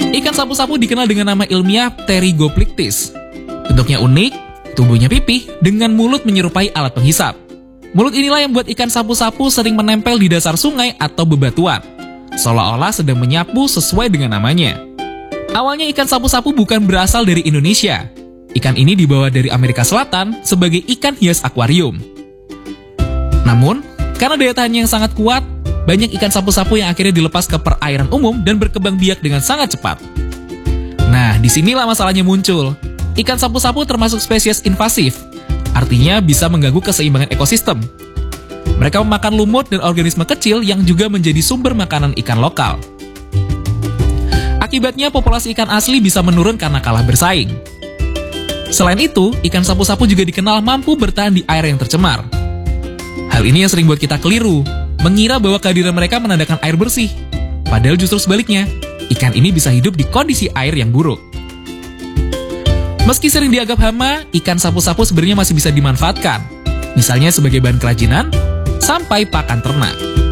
Ikan sapu-sapu dikenal dengan nama ilmiah Pterygoplictis. Bentuknya unik, tubuhnya pipih, dengan mulut menyerupai alat penghisap. Mulut inilah yang membuat ikan sapu-sapu sering menempel di dasar sungai atau bebatuan, seolah-olah sedang menyapu sesuai dengan namanya. Awalnya ikan sapu-sapu bukan berasal dari Indonesia. Ikan ini dibawa dari Amerika Selatan sebagai ikan hias akuarium. Namun, karena daya tahannya yang sangat kuat, banyak ikan sapu-sapu yang akhirnya dilepas ke perairan umum dan berkembang biak dengan sangat cepat. Nah, disinilah masalahnya muncul. Ikan sapu-sapu termasuk spesies invasif, artinya bisa mengganggu keseimbangan ekosistem. Mereka memakan lumut dan organisme kecil yang juga menjadi sumber makanan ikan lokal. Akibatnya, populasi ikan asli bisa menurun karena kalah bersaing. Selain itu, ikan sapu-sapu juga dikenal mampu bertahan di air yang tercemar. Hal ini yang sering buat kita keliru, mengira bahwa kehadiran mereka menandakan air bersih. Padahal justru sebaliknya, ikan ini bisa hidup di kondisi air yang buruk. Meski sering dianggap hama, ikan sapu-sapu sebenarnya masih bisa dimanfaatkan. Misalnya sebagai bahan kerajinan, sampai pakan ternak.